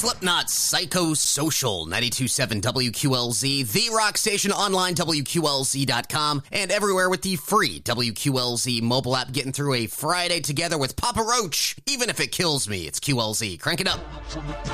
Slipknot's Psychosocial, 92.7 WQLZ, the rock station online, WQLZ.com, and everywhere with the free WQLZ mobile app, getting through a Friday together with Papa Roach. Even if it kills me, it's QLZ. Crank it up.